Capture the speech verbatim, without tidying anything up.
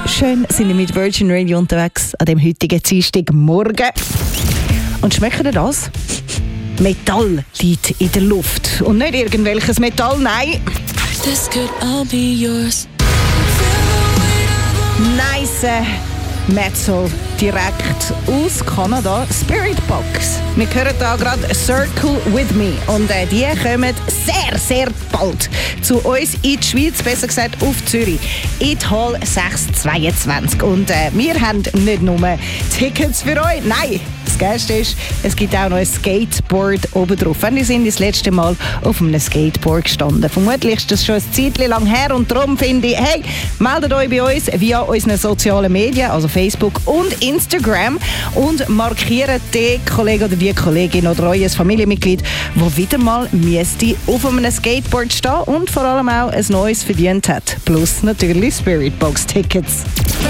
Schön sind wir mit Virgin Radio unterwegs an dem heutigen Dienstagmorgen. Und schmeckt ihr das? Metall liegt in der Luft. Und nicht irgendwelches Metall, nein. This could all be yours. Nice Metal direkt aus Kanada, Spiritbox. Wir hören hier gerade Circle With Me und äh, die kommen sehr, sehr bald zu uns in die Schweiz, besser gesagt auf Zürich, in die Hall sechs zweiundzwanzig. Und äh, wir haben nicht nur Tickets für euch, nein, das Geilste ist, es gibt auch noch ein Skateboard oben drauf. Wenn ihr sind das letzte Mal auf einem Skateboard gestanden. Vermutlich ist das schon ein Zeitchen lang her und darum finde ich, hey, meldet euch bei uns via unseren sozialen Medien, also Facebook und Instagram und markiert den Kollegen oder die Kollegin oder euer Familienmitglied, das wieder mal müsste auf einem Skateboard stehen und vor allem auch ein neues verdient hat. Plus natürlich Spiritbox-Tickets.